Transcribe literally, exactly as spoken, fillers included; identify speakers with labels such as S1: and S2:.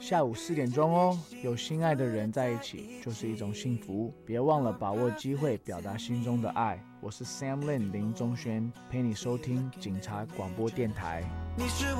S1: 下午四点钟哦。有心爱的人在一起就是一种幸福，别忘了把握机会表达心中的爱。我是 Sam Lin 林宗轩，陪你收听警察广播电台。你是